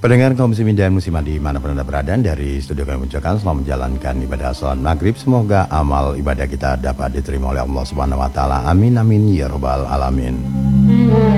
Pendengar kaum muslimin dan muslimat dimanapun Anda berada, dari studio kami mengucapkan selamat menjalankan ibadah salat maghrib. Semoga amal ibadah kita dapat diterima oleh Allah Subhanahu Wa Taala. Amin amin ya robbal alamin.